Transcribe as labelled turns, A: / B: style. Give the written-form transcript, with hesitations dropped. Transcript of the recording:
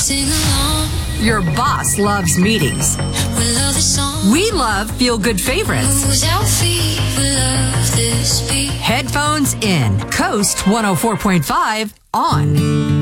A: Sing along.
B: Your boss loves meetings.
A: We love the song.
B: We love feel-good favorites.
A: Moves our feet. We love this beat.
B: Headphones in. Coast 104.5 on.